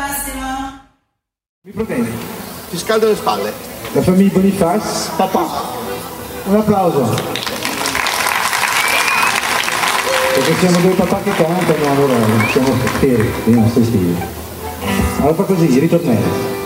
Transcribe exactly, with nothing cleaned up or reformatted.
Massimo. Mi proteggi. Ti scaldo le spalle. La famiglia Bonifaz. Papà. Un applauso. Perché siamo due papà che cantano, allora siamo fieri dei nostri stili. Allora fa così, ritornello.